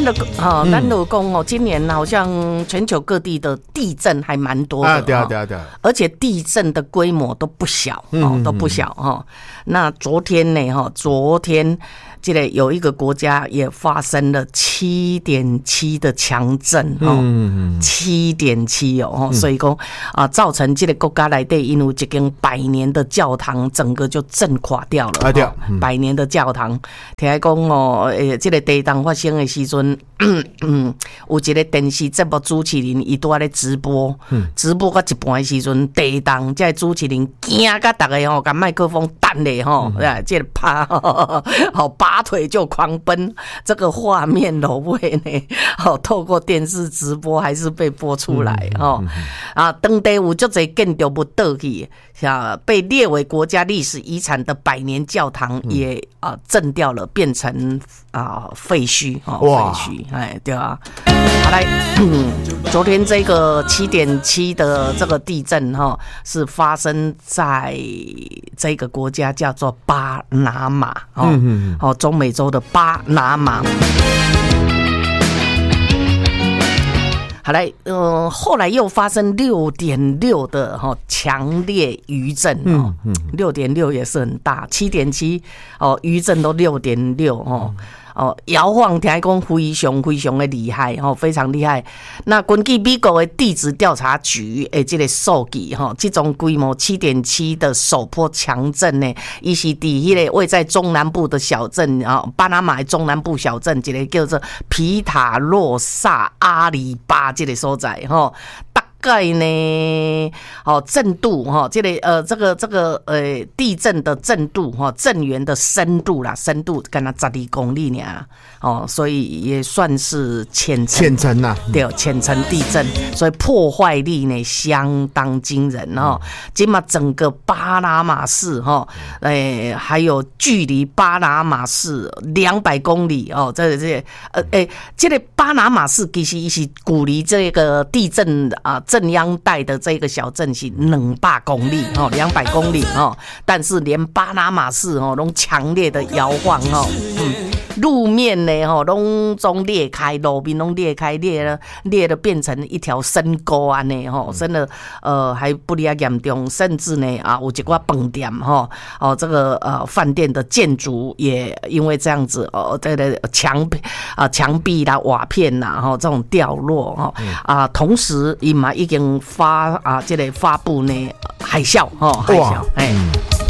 咱就讲今年好像全球各地的地震还蛮多的对， 而且地震的规模都不小都不小那昨天这个有一个国家也发生了7.7的强震7.7所以讲造成这个国家内底因为一间100年的教堂整个就震垮掉了100年的教堂，听讲这个地震发生的时阵有一个电视节目主持人伊拄仔咧直播到一半的时阵，地震这个主持人惊甲大家甲麦克风弹咧这个怕拔腿就狂奔，这个画面落尾呢透过电视直播还是被播出来当地有足侪建筑物倒去，被列为国家历史遗产的100年教堂也震掉了，变成废墟对啊。好来昨天这个7.7的这个地震是发生在这个国家叫做巴拿马中美洲的巴拿马。好来后来又发生6.6的强烈余震6.6也是很大，7.7余震都6.6摇晃听讲非常的厉害非常厉害。那根据美国的地质调查局的这个数据这种规模7.7的首波强震呢，它是在那个位在中南部的小镇巴拿马的中南部小镇一个叫做皮塔洛萨阿里巴这个所在大概呢震度这个地震的震度震源的深度跟它12公里所以也算是浅层对，浅层地震，所以破坏力呢相当惊人今嘛整个巴拿马市还有距离巴拿马市200公里这个巴拿马市其实是距离这个地震震央带的这个小镇是200公里200公里但是连巴拿马市都强烈的摇晃路面呢拢总裂开，路面拢裂开，裂了变成一条深沟安尼真的还不离严重，甚至呢有一寡饭店这个饭店的建筑也因为这样子这个墙壁啦瓦片啦这种掉落同时伊嘛已经这个发布呢海啸